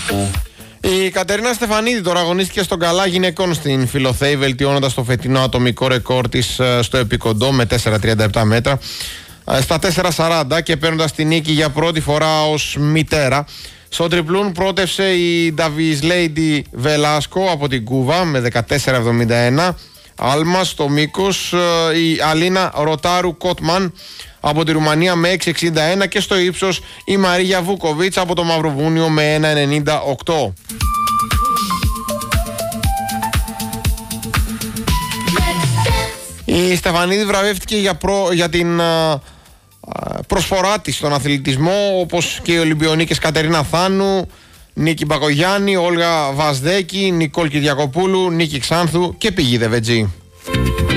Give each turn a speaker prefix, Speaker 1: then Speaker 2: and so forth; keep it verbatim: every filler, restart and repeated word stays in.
Speaker 1: Η Κατερίνα Στεφανίδη τώρα αγωνίστηκε στον καλά γυναικών στην Φιλοθέη, βελτιώνοντας το φετινό ατομικό ρεκόρ της στο επικοντό με τέσσερα τριάντα επτά μέτρα στα τέσσερα σαράντα και παίρνοντας την νίκη για πρώτη φορά ως μητέρα. Στο τριπλούν πρότευσε η Νταβισλέιντι Βελάσκο από την Κούβα με δεκατέσσερα εβδομήντα ένα. Άλμα στο μήκος η Αλίνα Ροτάρου Κότμαν από τη Ρουμανία με έξι εξήντα ένα και στο ύψος η Μαρία Βούκοβιτς από το Μαυροβούνιο με ένα ενενήντα οκτώ. Η Στεφανίδη βραβεύτηκε για, προ, για την α, προσφορά της στον αθλητισμό, όπως και οι Ολυμπιονίκες Κατερίνα Θάνου, Νίκη Μπακογιάννη, Όλγα Βασδέκη, Νικόλ Κυριακοπούλου, Νίκη Ξάνθου και Πηγή Δεβετζή.